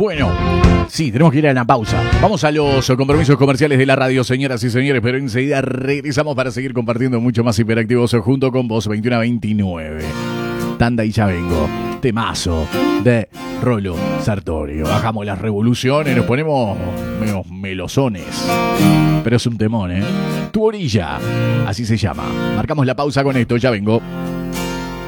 Bueno, sí, tenemos que ir a la pausa. Vamos a los compromisos comerciales de la radio, señoras y señores, pero enseguida regresamos para seguir compartiendo mucho más hiperactivos junto con vos, 21 a 29. Tanda y ya vengo. Temazo de Rolo Sartorio. Bajamos las revoluciones, nos ponemos menos melosones. Pero es un temón, ¿eh? Tu orilla, así se llama. Marcamos la pausa con esto, ya vengo.